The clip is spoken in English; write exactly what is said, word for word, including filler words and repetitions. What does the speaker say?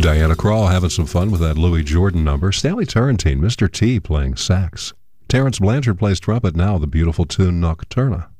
Diana Krall having some fun with that Louis Jordan number. Stanley Turrentine, Mister T, playing sax. Terrence Blanchard plays trumpet, now the beautiful tune Nocturna.